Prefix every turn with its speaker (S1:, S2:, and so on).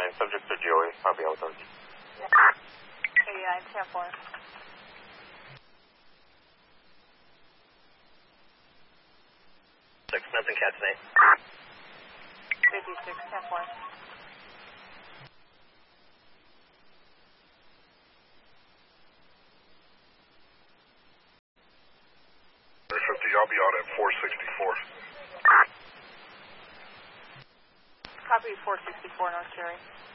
S1: 9, subject to Joey, copy all authority.
S2: 89, 10-4.
S1: 6, nothing cat tonight.
S2: 56, 10-4.
S3: I'll be out at 464.
S2: Copy 464, North Cherry.